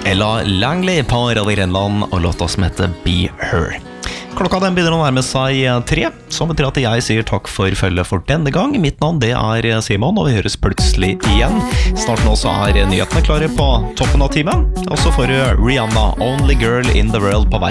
Ella Langley på Radio Grenland og låta som heter Be Her. Klokka den begynner å nærme seg 3, som betyr at jeg sier takk for følget for denne gang. Mitt navn det er Simon, og vi høres plutselig igjen. Snart nå så er nyhetene klare på toppen av timen. Og så får du Rihanna, Only Girl in the World på vei.